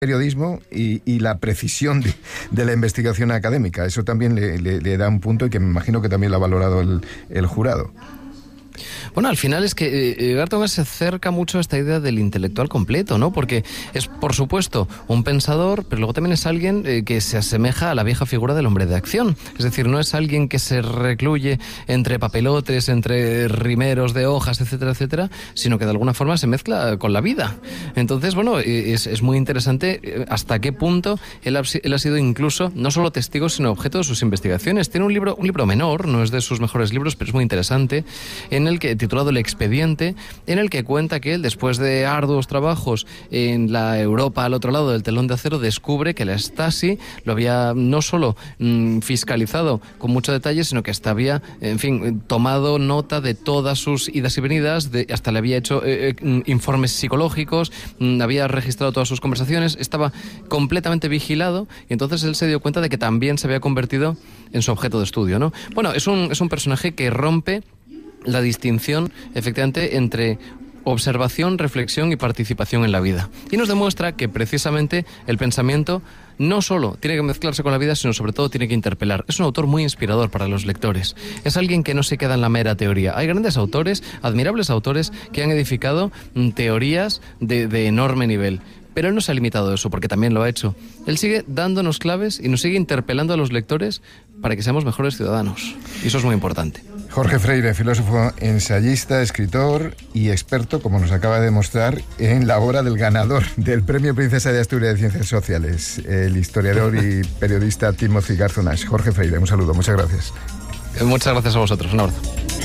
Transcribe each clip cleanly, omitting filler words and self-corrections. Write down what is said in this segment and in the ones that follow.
periodismo y la precisión de la investigación académica. Eso también le da un punto y que me imagino que también lo ha valorado el jurado. Bueno, al final es que Garton se acerca mucho a esta idea del intelectual completo, ¿no? Porque es, por supuesto, un pensador, pero luego también es alguien que se asemeja a la vieja figura del hombre de acción. Es decir, no es alguien que se recluye entre papelotes, entre rimeros de hojas, etcétera, etcétera, sino que de alguna forma se mezcla con la vida. Entonces, bueno, es muy interesante hasta qué punto él ha sido incluso no solo testigo, sino objeto de sus investigaciones. Tiene un libro menor, no es de sus mejores libros, pero es muy interesante, en el que, titulado El expediente, en el que cuenta que él, después de arduos trabajos en la Europa al otro lado del telón de acero, descubre que la Stasi lo había no solo fiscalizado con mucho detalle, sino que hasta había, en fin, tomado nota de todas sus idas y venidas, hasta le había hecho informes psicológicos, había registrado todas sus conversaciones, estaba completamente vigilado, y entonces él se dio cuenta de que también se había convertido en su objeto de estudio, ¿no? Bueno, es un personaje que rompe la distinción, efectivamente, entre observación, reflexión y participación en la vida. Y nos demuestra que, precisamente, el pensamiento no solo tiene que mezclarse con la vida, sino sobre todo tiene que interpelar. Es un autor muy inspirador para los lectores. Es alguien que no se queda en la mera teoría. Hay grandes autores, admirables autores, que han edificado teorías de enorme nivel. Pero él no se ha limitado a eso, porque también lo ha hecho. Él sigue dándonos claves y nos sigue interpelando a los lectores para que seamos mejores ciudadanos. Y eso es muy importante. Jorge Freire, filósofo, ensayista, escritor y experto, como nos acaba de demostrar, en la obra del ganador del Premio Princesa de Asturias de Ciencias Sociales, el historiador y periodista Timothy Garton Ash. Jorge Freire, un saludo, muchas gracias. Muchas gracias a vosotros, un abrazo.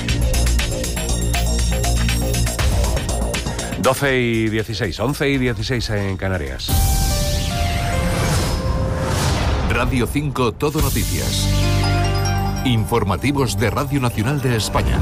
12:16, 11:16 en Canarias. Radio 5 Todo Noticias. Informativos de Radio Nacional de España.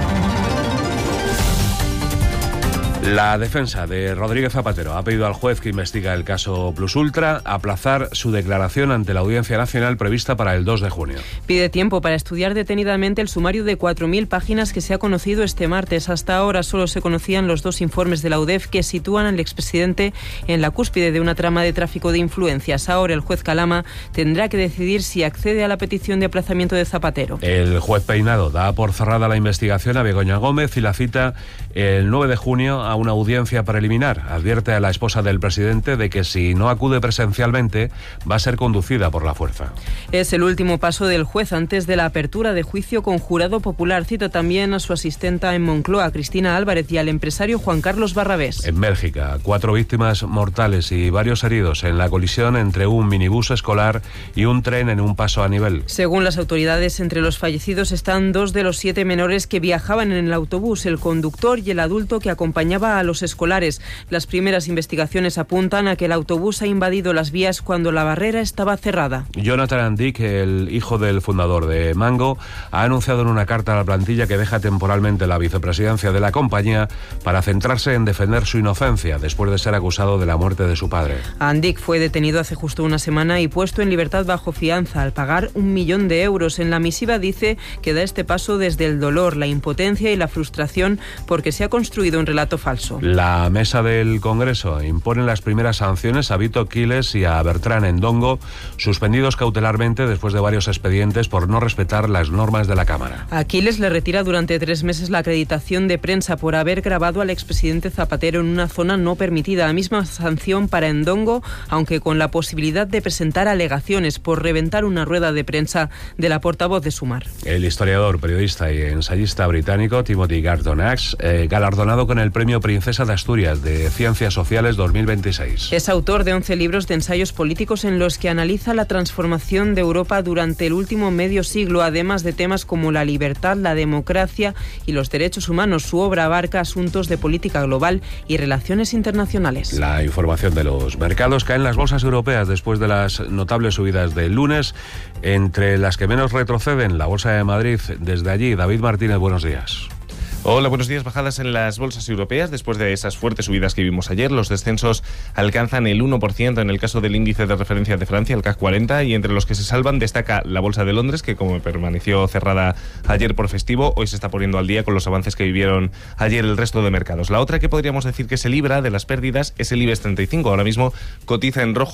La defensa de Rodríguez Zapatero ha pedido al juez que investiga el caso Plus Ultra aplazar su declaración ante la Audiencia Nacional prevista para el 2 de junio. Pide tiempo para estudiar detenidamente el sumario de 4.000 páginas que se ha conocido este martes. Hasta ahora solo se conocían los 2 informes de la UDEF que sitúan al expresidente en la cúspide de una trama de tráfico de influencias. Ahora el juez Calama tendrá que decidir si accede a la petición de aplazamiento de Zapatero. El juez Peinado da por cerrada la investigación a Begoña Gómez y la cita el 9 de junio a una audiencia preliminar. Advierte a la esposa del presidente de que si no acude presencialmente va a ser conducida por la fuerza. Es el último paso del juez antes de la apertura de juicio con jurado popular. Cita también a su asistenta en Moncloa, Cristina Álvarez, y al empresario Juan Carlos Barrabés. En Bélgica, 4 víctimas mortales y varios heridos en la colisión entre un minibús escolar y un tren en un paso a nivel. Según las autoridades, entre los fallecidos están 2 de los 7 menores que viajaban en el autobús, el conductor y el adulto que acompañaba a los escolares. Las primeras investigaciones apuntan a que el autobús ha invadido las vías cuando la barrera estaba cerrada. Jonathan Dick, el hijo del fundador de Mango, ha anunciado en una carta a la plantilla que deja temporalmente la vicepresidencia de la compañía para centrarse en defender su inocencia después de ser acusado de la muerte de su padre. Andic fue detenido hace justo una semana y puesto en libertad bajo fianza al pagar 1 millón de euros. En la misiva dice que da este paso desde el dolor, la impotencia y la frustración porque se ha construido un relato falso. La mesa del Congreso impone las primeras sanciones a Vito Quiles y a Bertrán Endongo, suspendidos cautelarmente después de varios expedientes por no respetar las normas de la Cámara. A Quiles le retira durante 3 meses la acreditación de prensa por haber grabado al expresidente Zapatero en una zona no permitida. La misma sanción para Endongo, aunque con la posibilidad de presentar alegaciones por reventar una rueda de prensa de la portavoz de Sumar. El historiador, periodista y ensayista británico Timothy Garton Ash, galardonado con el Premio Princesa de Asturias de Ciencias Sociales 2026. Es autor de 11 libros de ensayos políticos en los que analiza la transformación de Europa durante el último medio siglo, además de temas como la libertad, la democracia y los derechos humanos. Su obra abarca asuntos de política global y relaciones internacionales. La información de los mercados: caen las bolsas europeas después de las notables subidas del lunes, entre las que menos retroceden la Bolsa de Madrid. Desde allí, David Martínez, buenos días. Hola, buenos días. Bajadas en las bolsas europeas después de esas fuertes subidas que vimos ayer. Los descensos alcanzan el 1% en el caso del índice de referencia de Francia, el CAC 40, y entre los que se salvan destaca la Bolsa de Londres, que como permaneció cerrada ayer por festivo, hoy se está poniendo al día con los avances que vivieron ayer el resto de mercados. La otra que podríamos decir que se libra de las pérdidas es el IBEX 35. Ahora mismo cotiza en rojo